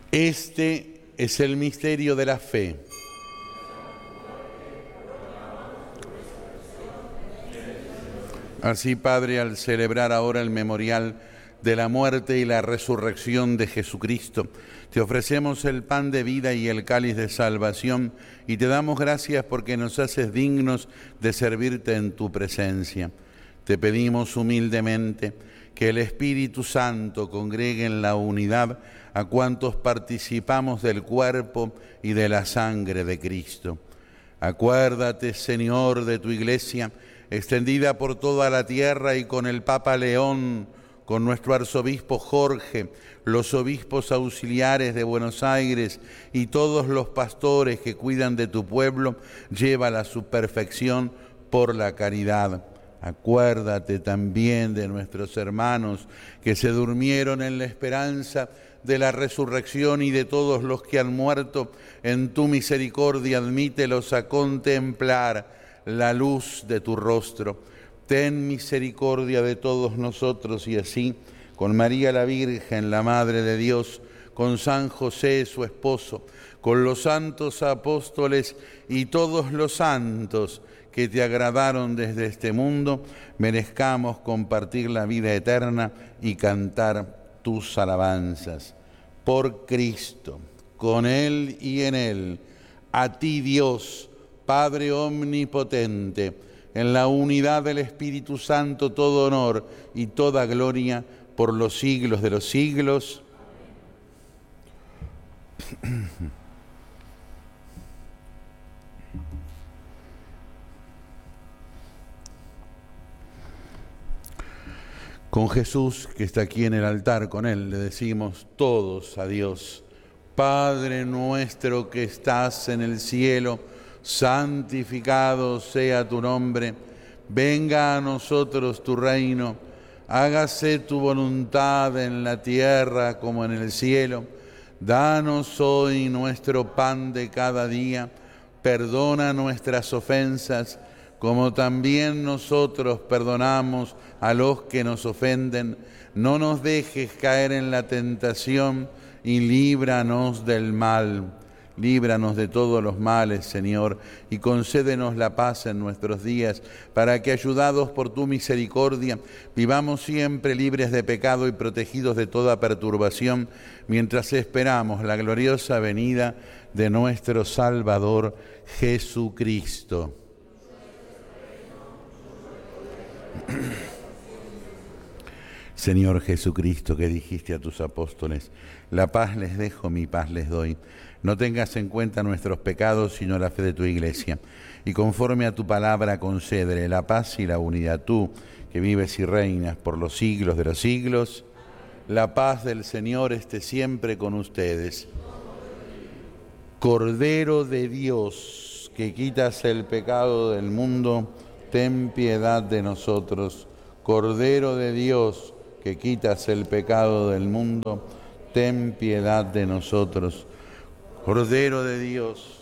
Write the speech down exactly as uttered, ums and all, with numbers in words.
Este es el misterio de la fe. Así, Padre, al celebrar ahora el memorial de la muerte y la resurrección de Jesucristo, te ofrecemos el pan de vida y el cáliz de salvación y te damos gracias porque nos haces dignos de servirte en tu presencia. Te pedimos humildemente que el Espíritu Santo congregue en la unidad a cuantos participamos del cuerpo y de la sangre de Cristo. Acuérdate, Señor, de tu Iglesia, extendida por toda la tierra, y con el Papa León, con nuestro arzobispo Jorge, los obispos auxiliares de Buenos Aires y todos los pastores que cuidan de tu pueblo, llévala a su perfección por la caridad. Acuérdate también de nuestros hermanos que se durmieron en la esperanza de la resurrección y de todos los que han muerto. En tu misericordia admítelos a contemplar la luz de tu rostro. Ten misericordia de todos nosotros y así, con María la Virgen, la Madre de Dios, con San José, su esposo, con los santos apóstoles y todos los santos que te agradaron desde este mundo, merezcamos compartir la vida eterna y cantar tus alabanzas. Por Cristo, con Él y en Él, a ti Dios, Padre omnipotente, en la unidad del Espíritu Santo, todo honor y toda gloria por los siglos de los siglos. Con Jesús, que está aquí en el altar, con Él le decimos todos a Dios: Padre nuestro que estás en el cielo, santificado sea tu nombre. Venga a nosotros tu reino. Hágase tu voluntad en la tierra como en el cielo. Danos hoy nuestro pan de cada día. Perdona nuestras ofensas, como también nosotros perdonamos a los que nos ofenden. No nos dejes caer en la tentación y líbranos del mal. Líbranos de todos los males, Señor, y concédenos la paz en nuestros días, para que, ayudados por tu misericordia, vivamos siempre libres de pecado y protegidos de toda perturbación, mientras esperamos la gloriosa venida de nuestro Salvador Jesucristo. Señor Jesucristo, que dijiste a tus apóstoles: la paz les dejo, mi paz les doy. No tengas en cuenta nuestros pecados, sino la fe de tu Iglesia. Y conforme a tu palabra, concédele la paz y la unidad. Tú, que vives y reinas por los siglos de los siglos, la paz del Señor esté siempre con ustedes. Cordero de Dios, que quitas el pecado del mundo, ten piedad de nosotros. Cordero de Dios, que quitas el pecado del mundo, ten piedad de nosotros. Cordero de Dios,